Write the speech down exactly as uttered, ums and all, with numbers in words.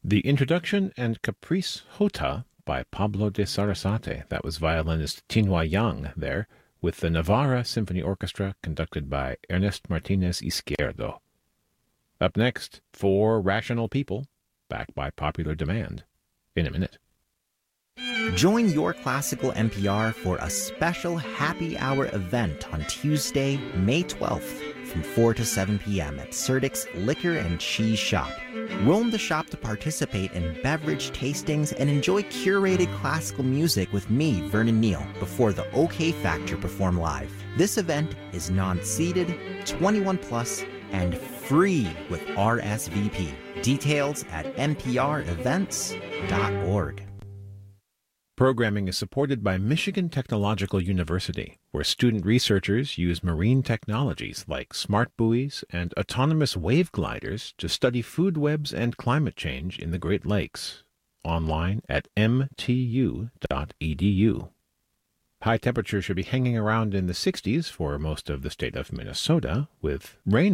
The Introduction and Caprice Jota by Pablo de Sarasate. That was violinist Tinhua Yang there, with the Navarra Symphony Orchestra conducted by Ernest Martinez Izquierdo. Up next, Four Rational People, backed by popular demand. In a minute. Join Your Classical N P R for a special happy hour event on Tuesday, May twelfth from four to seven p.m. at Serdic's Liquor and Cheese Shop. Roam the shop to participate in beverage tastings and enjoy curated classical music with me, Vernon Neal, before the OK Factor perform live. This event is non-seated, twenty-one plus, and free with R S V P. Details at n p r events dot org. Programming is supported by Michigan Technological University, where student researchers use marine technologies like smart buoys and autonomous wave gliders to study food webs and climate change in the Great Lakes. Online at m t u dot e d u. High temperatures should be hanging around in the sixties for most of the state of Minnesota, with rain